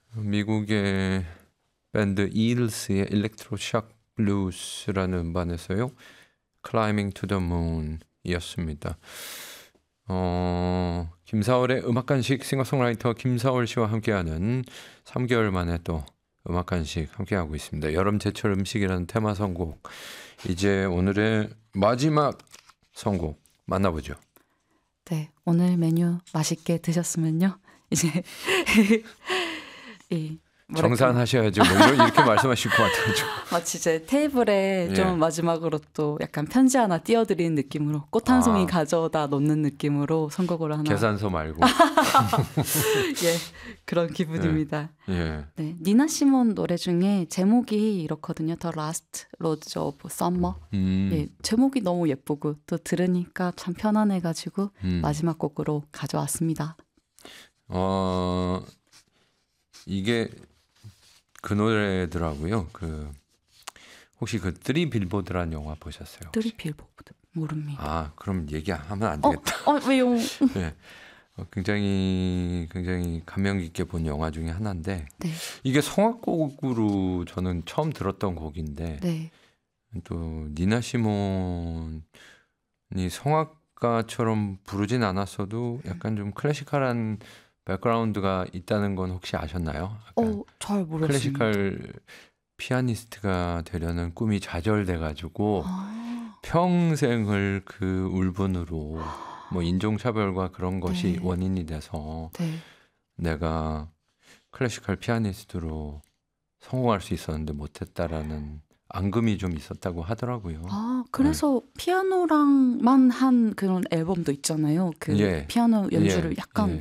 미국의 밴드 이글스의 일렉트로샥 블루스라는 음반에서요. Climbing to the Moon이었습니다. 김사월의 음악간식 싱어송라이터 김사월 씨와 함께하는 3개월 만에 또 음악간식 함께하고 있습니다. 여름 제철 음식이라는 테마 선곡. 이제 오늘의 마지막 선곡 만나보죠. 네, 오늘 메뉴 맛있게 드셨으면요. 이제 정산하셔야죠. 뭐 이렇게 말씀하실 것 같아요. 마치 제 테이블에 좀 마지막으로 또 약간 편지 하나 띄워드리는 느낌으로 꽃 한 송이 가져다 놓는 느낌으로 선곡을 하나. 계산서 말고. 예, 그런 기분입니다. 예. 네, 니나 시몬 노래 중에 제목이 이렇거든요. The Last Rose of Summer. 예, 제목이 너무 예쁘고 또 들으니까 참 편안해가지고 마지막 곡으로 가져왔습니다. 이게 그 노래더라고요. 혹시 그 쓰리 빌보드라는 영화 보셨어요? 쓰리 빌보드 모릅니다. 그럼 얘기하면 안 되겠다. 왜요? 네. 굉장히 감명 깊게 본 영화 중에 하나인데 네. 이게 성악곡으로 저는 처음 들었던 곡인데 네. 또 니나 시몬이 성악가처럼 부르진 않았어도 약간 좀 클래시컬한 백그라운드가 있다는 건 혹시 아셨나요? 잘 모르겠습니다. 클래시컬 피아니스트가 되려는 꿈이 좌절돼가지고 평생을 그 울분으로 뭐 인종차별과 그런 것이 원인이 돼서 내가 클래시컬 피아니스트로 성공할 수 있었는데 못했다라는 앙금이 좀 있었다고 하더라고요. 그래서 피아노랑만 한 그런 앨범도 있잖아요. 피아노 연주를 약간